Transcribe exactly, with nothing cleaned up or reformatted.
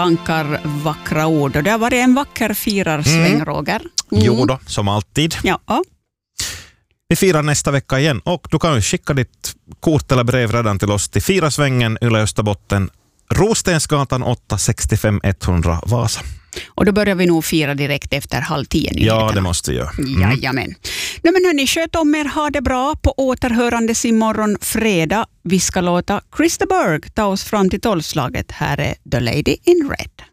ankar vackra ord. Och det har varit en vacker firarsväng, mm. Roger. Mm. Jo då, som alltid. Ja. Vi firar nästa vecka igen och du kan ju skicka ditt kort eller brev redan till oss till Firasvängen, Yle Österbotten, Rostensgatan åtta sextiofem etthundra Vasa. Och då börjar vi nog fira direkt efter halv tio. Ja, det måste vi göra. Mm. Jajamän. Nej, men hörni, sköt om er, ha det bra. På återhörandes imorgon fredag. Vi ska låta Krista Berg ta oss fram till tolvslaget. Här är The Lady in Red.